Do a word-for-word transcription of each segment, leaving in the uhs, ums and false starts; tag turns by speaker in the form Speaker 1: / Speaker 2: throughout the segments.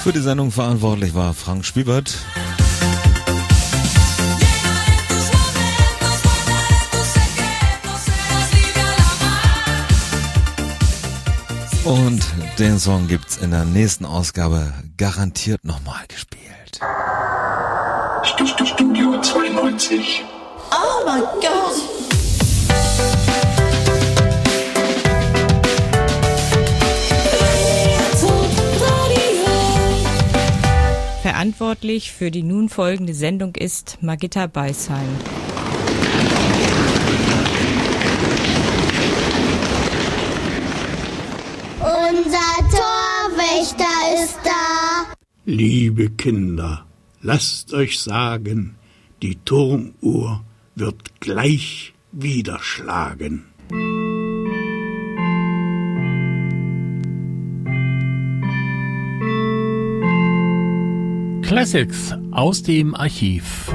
Speaker 1: Für die Sendung verantwortlich war Frank Spiebert. Und den Song gibt's in der nächsten Ausgabe garantiert nochmal gespielt.
Speaker 2: Studio zweiundneunzig.
Speaker 3: Oh mein Gott!
Speaker 4: Verantwortlich für die nun folgende Sendung ist Margitta Beisheim.
Speaker 5: Unser Torwächter ist da.
Speaker 2: Liebe Kinder, lasst euch sagen, die Turmuhr wird gleich wieder schlagen.
Speaker 6: Classics aus dem Archiv.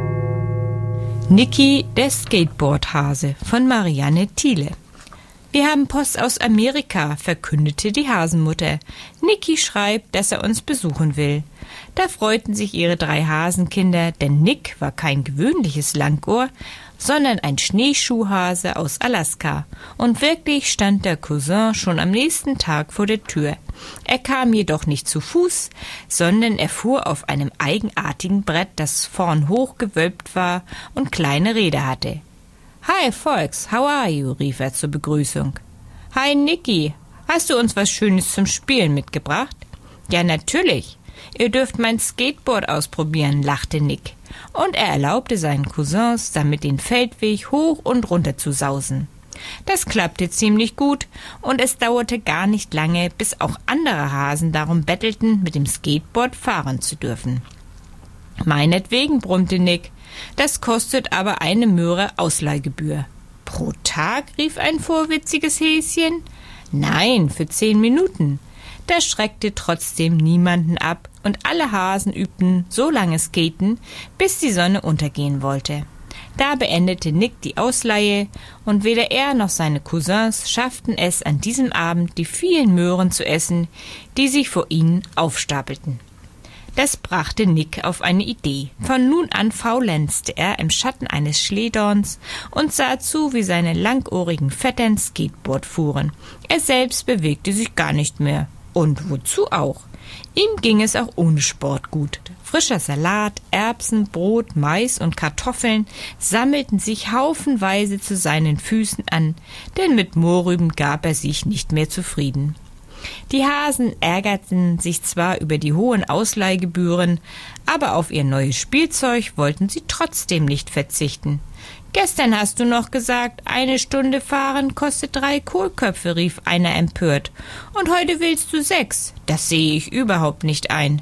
Speaker 4: Niki, der Skateboardhase von Marianne Thiele. Wir haben Post aus Amerika, verkündete die Hasenmutter. Niki schreibt, dass er uns besuchen will. Da freuten sich ihre drei Hasenkinder, denn Nick war kein gewöhnliches Langohr, sondern ein Schneeschuhhase aus Alaska. Und wirklich stand der Cousin schon am nächsten Tag vor der Tür. Er kam jedoch nicht zu Fuß, sondern er fuhr auf einem eigenartigen Brett, das vorn hoch gewölbt war und kleine Räder hatte. »Hi, Volks, how are you?« rief er zur Begrüßung. »Hi, Niki, hast du uns was Schönes zum Spielen mitgebracht?« »Ja, natürlich. Ihr dürft mein Skateboard ausprobieren«, lachte Nick. Und er erlaubte seinen Cousins, damit den Feldweg hoch und runter zu sausen. Das klappte ziemlich gut und es dauerte gar nicht lange, bis auch andere Hasen darum bettelten, mit dem Skateboard fahren zu dürfen. »Meinetwegen«, brummte Nick, »das kostet aber eine Möhre Ausleihgebühr.« »Pro Tag?« rief ein vorwitziges Häschen. »Nein, für zehn Minuten.« Das schreckte trotzdem niemanden ab und alle Hasen übten so lange Skaten, bis die Sonne untergehen wollte. Da beendete Nick die Ausleihe und weder er noch seine Cousins schafften es an diesem Abend, die vielen Möhren zu essen, die sich vor ihnen aufstapelten. Das brachte Nick auf eine Idee. Von nun an faulenzte er im Schatten eines Schlehdorns und sah zu, wie seine langohrigen Vettern Skateboard fuhren. Er selbst bewegte sich gar nicht mehr. Und wozu auch? Ihm ging es auch ohne Sport gut. Frischer Salat, Erbsen, Brot, Mais und Kartoffeln sammelten sich haufenweise zu seinen Füßen an, denn mit Mohrrüben gab er sich nicht mehr zufrieden. Die Hasen ärgerten sich zwar über die hohen Ausleihgebühren, aber auf ihr neues Spielzeug wollten sie trotzdem nicht verzichten. »Gestern hast du noch gesagt, eine Stunde fahren kostet drei Kohlköpfe«, rief einer empört. »Und heute willst du sechs? Das sehe ich überhaupt nicht ein.«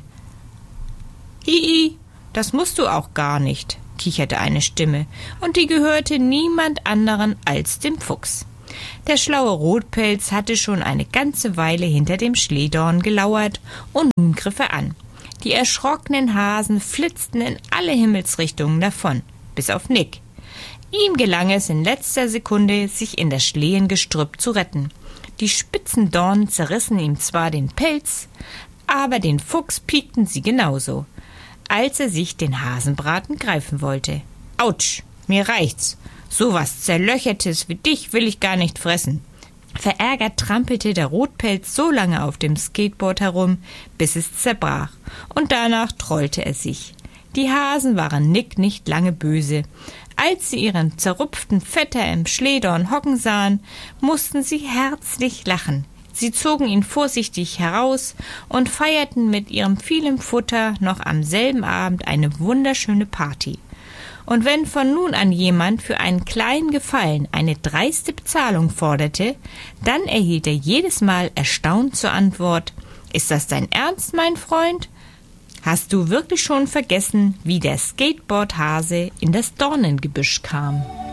Speaker 4: »Hihi, das musst du auch gar nicht«, kicherte eine Stimme, und die gehörte niemand anderen als dem Fuchs. Der schlaue Rotpelz hatte schon eine ganze Weile hinter dem Schlehdorn gelauert, und nun griff er an. Die erschrockenen Hasen flitzten in alle Himmelsrichtungen davon, bis auf Nick. Ihm gelang es in letzter Sekunde, sich in das Schlehengestrüpp zu retten. Die spitzen Dornen zerrissen ihm zwar den Pelz, aber den Fuchs piekten sie genauso, als er sich den Hasenbraten greifen wollte. »Autsch, mir reicht's. So was Zerlöchertes wie dich will ich gar nicht fressen.« Verärgert trampelte der Rotpelz so lange auf dem Skateboard herum, bis es zerbrach, und danach trollte er sich. Die Hasen waren Nick nicht lange böse. Als sie ihren zerrupften Vetter im Schlehdorn hocken sahen, mussten sie herzlich lachen. Sie zogen ihn vorsichtig heraus und feierten mit ihrem vielen Futter noch am selben Abend eine wunderschöne Party. Und wenn von nun an jemand für einen kleinen Gefallen eine dreiste Bezahlung forderte, dann erhielt er jedes Mal erstaunt zur Antwort: »Ist das dein Ernst, mein Freund? Hast du wirklich schon vergessen, wie der Skateboardhase in das Dornengebüsch kam?«